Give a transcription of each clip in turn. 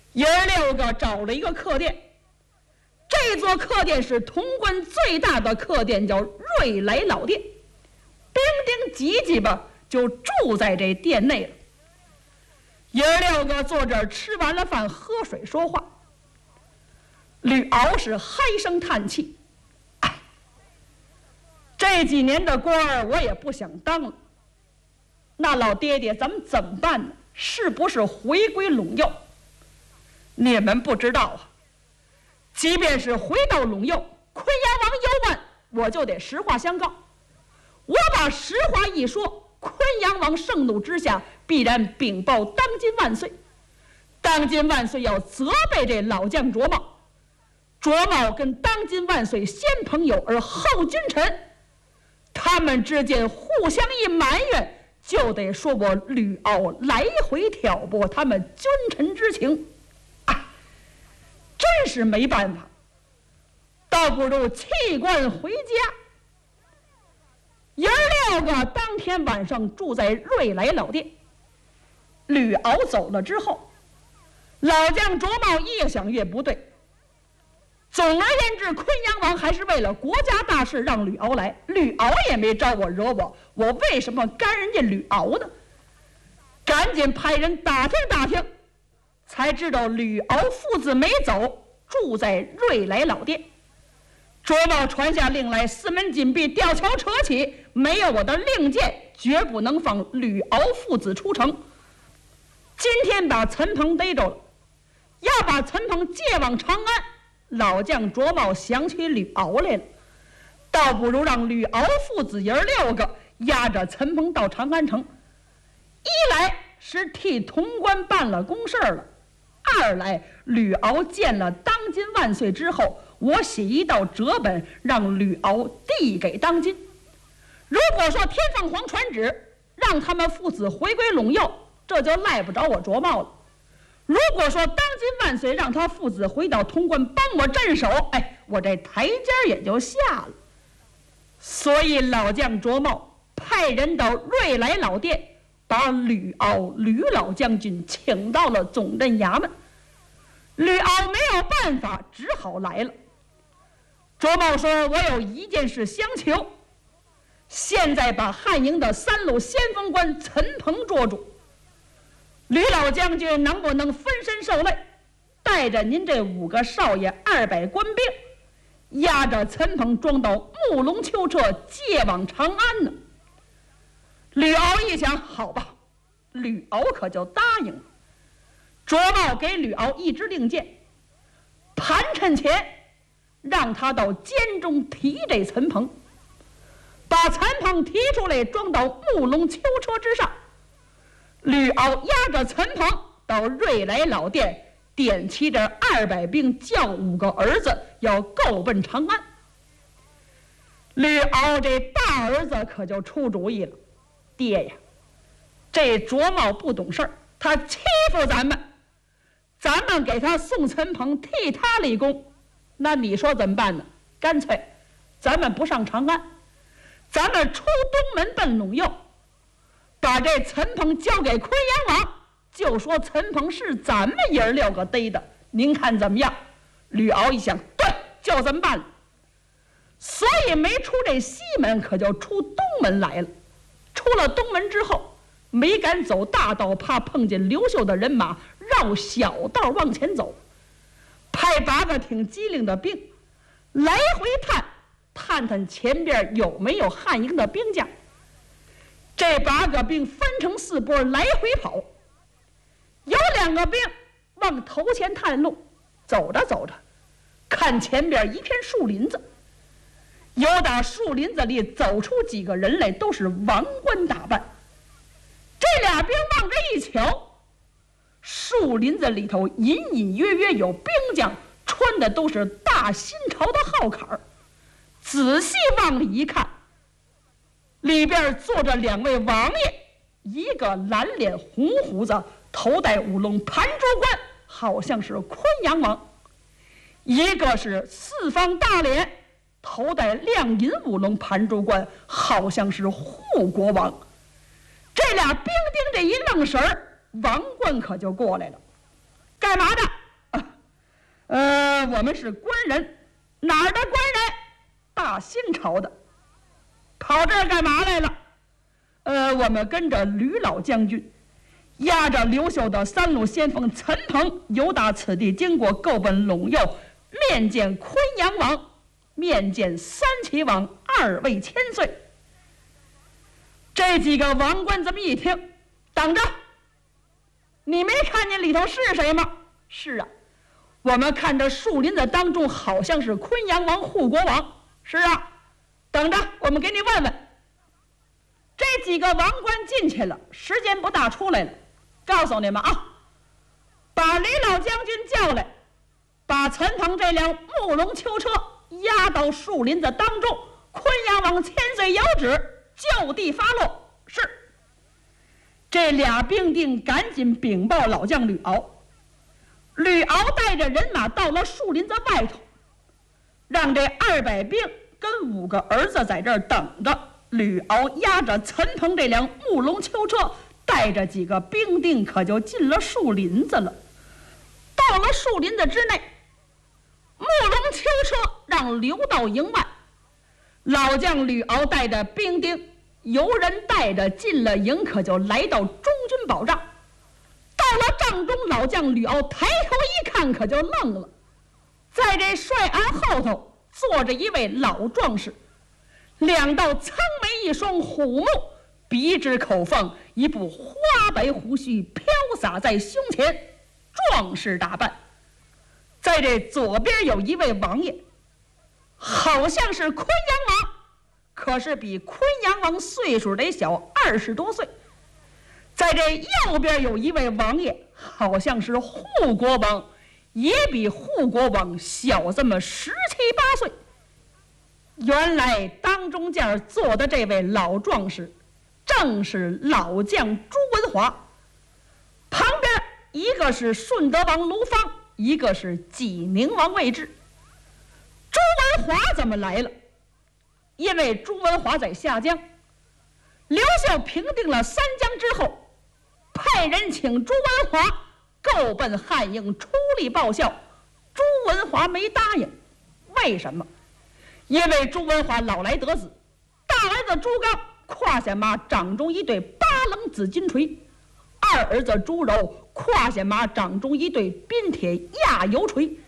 爷儿6个找了一个客店，这座客店是潼关最大的客店，叫瑞来老店。丁丁吉吉吧就住在这店内了。爷儿6个坐这儿吃完了饭，喝水说话。吕敖是嗨声叹气：“哎，这几年的官儿我也不想当了。那老爹爹，咱们怎么办呢？是不是回归陇右？你们不知道啊，即便是回到陇右，昆阳王有问，我就得实话相告。我把实话一说，昆阳王盛怒之下，必然禀报当今万岁。当今万岁要责备这老将卓茂。卓茂跟当今万岁先朋友而后君臣，他们之间互相一埋怨，就得说我吕敖来回挑拨他们君臣之情。真是没办法，倒不如弃官回家。爷儿6个当天晚上住在瑞来老店。吕敖走了之后，老将卓茂越想越不对。总而言之，昆阳王还是为了国家大事让吕敖来，吕敖也没招我惹我，我为什么干人家吕敖呢？赶紧派人打听打听，才知道吕敖父子没走，住在瑞来老店。卓茂传下令来，四门紧闭，吊桥扯起，没有我的令箭，绝不能放吕敖父子出城。今天把陈鹏逮着了，要把陈鹏借往长安。老将卓茂想起吕敖来了，倒不如让吕敖父子爷儿6个押着陈鹏到长安城。一来是替潼关办了公事了，二来吕敖见了当今万岁之后，我写一道折本让吕敖递给当今。如果说天凤凰传旨让他们父子回归陇右，这就赖不着我卓茂了。如果说当今万岁让他父子回到潼关帮我镇守，我这台阶也就下了。所以老将卓茂派人到瑞来老店，把吕敖吕老将军请到了总镇衙门。吕敖没有办法，只好来了。卓茂说：“我有一件事相求，现在把汉营的3路先锋官陈鹏捉住。吕老将军能不能分身受累，带着您这5个少爷200官兵，押着陈鹏装到木龙囚车，借往长安呢？”吕敖一想，好吧，吕敖可就答应了。卓茂给吕敖一支令箭，盘缠前让他到监中提这陈鹏，把陈鹏提出来装到木龙囚车之上。吕敖押着陈鹏到瑞来老店，点齐着200兵，叫5个儿子要够奔长安。吕敖这大儿子可就出主意了：“爹呀，这卓茂不懂事儿，他欺负咱们给他送陈鹏，替他立功，那你说怎么办呢？干脆咱们不上长安，咱们出东门奔陇右，把这陈鹏交给昆阳王，就说陈鹏是咱们爷儿6个逮的，您看怎么样？”吕敖一想，对，就这么办了。所以没出这西门，可就出东门来了。出了东门之后，没敢走大道，怕碰见刘秀的人马，绕小道往前走。派8个挺机灵的兵来回探前边有没有汉营的兵将。这8个兵分成4波来回跑，有2个兵往头前探路，走着走着，看前边一片树林子，有打树林子里走出几个人来，都是王冠打扮。这俩兵往这一瞧，树林子里头隐隐约约有兵将，穿的都是大新朝的号坎儿。仔细往里一看，里边坐着2位王爷，一个蓝脸红胡子，头戴五龙盘珠冠，好像是昆阳王；一个是四方大脸，头戴亮银五龙盘珠冠，好像是护国王。这俩兵丁这一愣神儿，王冠可就过来了。干嘛的？ 我们是官人，哪儿的官人？大新朝的，跑这儿干嘛来了？我们跟着吕老将军，押着刘秀的3路先锋陈鹏，由打此地经过，够奔陇右，面见昆阳王，面见三齐王2位千岁。这几个王官这么一听，等着，你没看见里头是谁吗？是啊，我们看着树林子当中好像是昆阳王、护国王。是啊，等着，我们给你问问。这几个王官进去了，时间不大出来了。告诉你们啊，把李老将军叫来，把陈鹏这辆木龙囚车押到树林子当中，昆阳王千岁有旨，就地发落。是。这俩兵丁赶紧禀报老将吕敖，吕敖带着人马到了树林子外头，让这200兵跟5个儿子在这儿等着。吕敖押着陈鹏这辆木龙囚车，带着几个兵丁，可就进了树林子了。到了树林子之内，木龙囚车让留到营外，老将吕敖带着兵丁，由人带着进了营，可就来到中军保障。到了帐中，老将吕敖抬头一看，可就愣了，在这帅鞍后头坐着一位老壮士，2道苍眉，1双虎目，鼻直口凤，一部花白胡须飘洒在胸前，壮士打扮。在这左边有一位王爷，好像是昆阳王，可是比昆阳王岁数得小20多岁。在这右边有一位王爷，好像是护国王，也比护国王小这么17、18岁。原来当中间坐的这位老壮士，正是老将朱文华，旁边一个是顺德王卢芳，一个是济宁王魏志。朱文华怎么来了？因为朱文华在下江，刘秀平定了3江之后，派人请朱文华够奔汉营出力报效，朱文华没答应。为什么？因为朱文华老来得子，大儿子朱刚胯下马掌中一对8棱紫金锤，二儿子朱柔胯下马掌中一对冰铁压油锤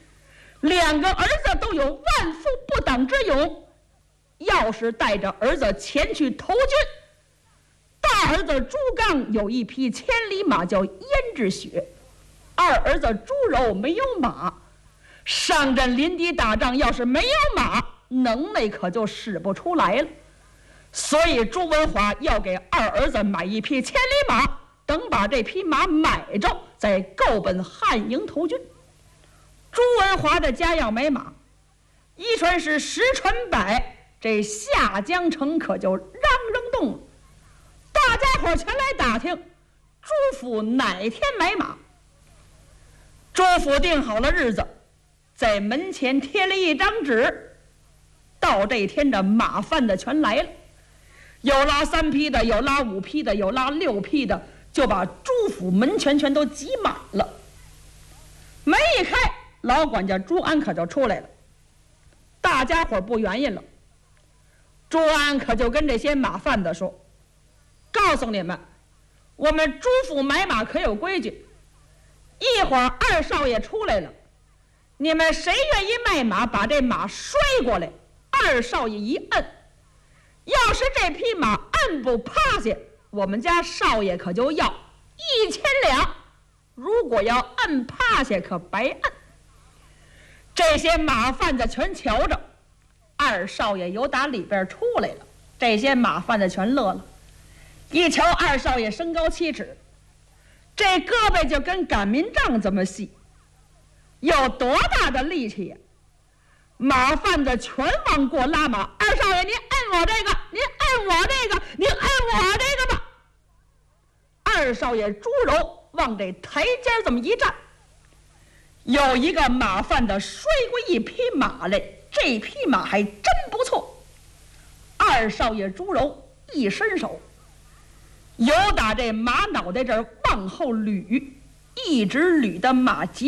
，2个儿子都有万夫不挡之勇。要是带着儿子前去投军，大儿子朱刚有一匹千里马叫胭脂雪，二儿子朱柔没有马，上阵临敌打仗要是没有马，能耐可就使不出来了。所以朱文华要给二儿子买一匹千里马，等把这匹马买着，再够奔汉营投军。朱文华的家要买马，一传十，十传百，这下江城可就嚷嚷动了。大家伙全来打听朱府哪天买马。朱府定好了日子，在门前贴了一张纸，到这天这马贩子全来了，有拉3匹的，有拉5匹的，有拉6匹的，就把朱府门前全都挤满了。门一开，老管家朱安可就出来了。大家伙不原因了，朱安可就跟这些马贩子说，告诉你们，我们朱府买马可有规矩，一会儿二少爷出来了，你们谁愿意卖马，把这马摔过来，二少爷一摁，要是这匹马摁不趴下，我们家少爷可就要1000两，如果要摁趴下可白摁。这些马贩子全瞧着，二少爷由打里边出来了，这些马贩子全乐了。一瞧二少爷身高7尺，这胳膊就跟赶民杖这么细，有多大的力气呀？马贩子全往过拉马，二少爷您摁我这个，您摁我这个，您摁我这个吧。二少爷朱柔往这台阶这么一站，有一个马贩子摔过一匹马来，这匹马还真不错。二少爷朱柔一伸手，由打这马脑袋这儿往后捋，一直捋的马脊